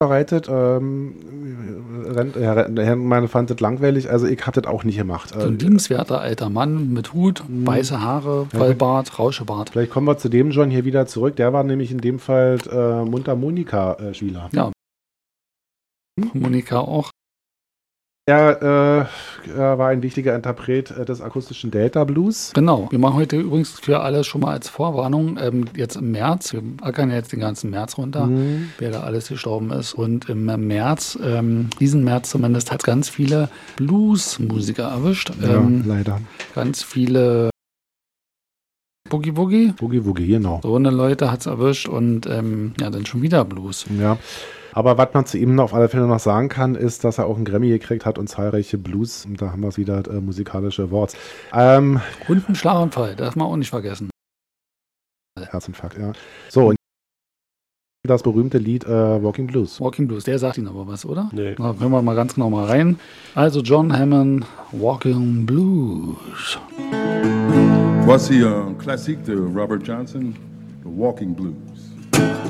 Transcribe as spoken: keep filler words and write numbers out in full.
bereitet. Ähm, Herr Herrmann fand das langweilig, also ich habe das auch nicht gemacht. So ein liebenswerter alter Mann mit Hut, hm. weiße Haare, Vollbart, Rauschebart. Vielleicht kommen wir zu dem John hier wieder zurück. Der war nämlich in dem Fall äh, Mundharmonika-Spieler. Ja. Monika auch. Er äh, war ein wichtiger Interpret äh, des akustischen Delta Blues. Genau. Wir machen heute übrigens für alle schon mal als Vorwarnung, ähm, jetzt im März, wir ackern jetzt den ganzen März runter, mhm. wer da alles gestorben ist. Und im März, ähm, diesen März zumindest, hat es ganz viele Blues-Musiker erwischt. Ähm, ja, leider. Ganz viele Boogie Woogie. Boogie Woogie, genau. So eine Leute hat es erwischt und ähm, ja, dann schon wieder Blues. Ja. Aber was man zu ihm auf alle Fälle noch sagen kann, ist, dass er auch einen Grammy gekriegt hat und zahlreiche Blues. Und da haben wir es wieder, äh, musikalische Awards. Ähm, und ein Schlaganfall, darf man auch nicht vergessen. Herzinfarkt, ja. So, und das berühmte Lied äh, Walking Blues. Walking Blues, der sagt Ihnen aber was, oder? Nee. Da hören wir mal ganz genau mal rein. Also John Hammond, Walking Blues. Voici un classique de Robert Johnson, The Walking Blues.